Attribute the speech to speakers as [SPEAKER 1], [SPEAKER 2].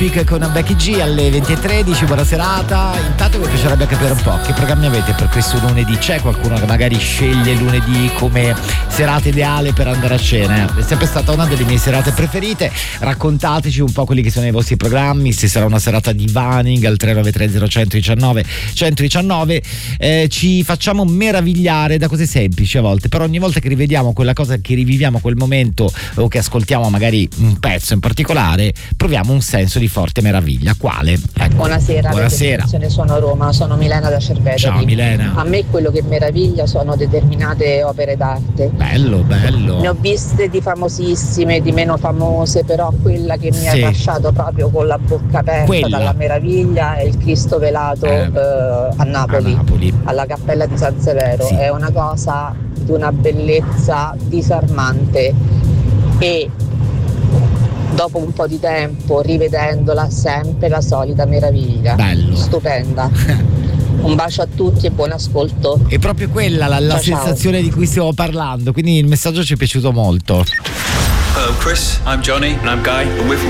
[SPEAKER 1] con Becky G alle 20:13. Buona serata. Intanto mi piacerebbe capire un po' che programmi avete per questo lunedì. C'è qualcuno che magari sceglie lunedì come serata ideale per andare a cena? È sempre stata una delle mie serate preferite. Raccontateci un po' quelli che sono i vostri programmi, se sarà una serata di divaning al 393 119. Ci facciamo meravigliare da cose semplici a volte, però ogni volta che rivediamo quella cosa, che riviviamo quel momento o che ascoltiamo magari un pezzo in particolare, proviamo un senso di forte meraviglia. Quale? Ecco.
[SPEAKER 2] Buonasera. Sono Roma, sono Milena da Cerveteri.
[SPEAKER 1] Ciao Milena.
[SPEAKER 2] A me quello che meraviglia sono determinate opere d'arte.
[SPEAKER 1] Bello.
[SPEAKER 2] Ne ho viste di famosissime, di meno famose, però quella che mi ha lasciato proprio con la bocca aperta dalla meraviglia è il Cristo velato a Napoli, alla Cappella di San Severo. È una cosa di una bellezza disarmante e dopo un po' di tempo, rivedendola, sempre la solita meraviglia.
[SPEAKER 1] Bello.
[SPEAKER 2] Stupenda. Un bacio a tutti e buon ascolto.
[SPEAKER 1] È proprio quella la sensazione di cui stiamo parlando, quindi il messaggio ci è piaciuto molto.
[SPEAKER 3] Hello Chris, I'm Johnny and I'm Guy and we're from